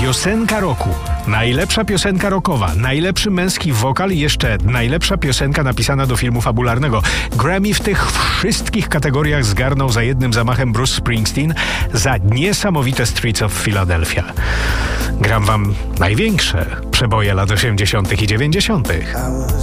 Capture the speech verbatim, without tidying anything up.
Piosenka roku, najlepsza piosenka rockowa, najlepszy męski wokal i jeszcze najlepsza piosenka napisana do filmu fabularnego. Grammy w tych wszystkich kategoriach zgarnął za jednym zamachem Bruce Springsteen za niesamowite Streets of Philadelphia. Gram wam największe przeboje lat osiemdziesiątych i dziewięćdziesiątych.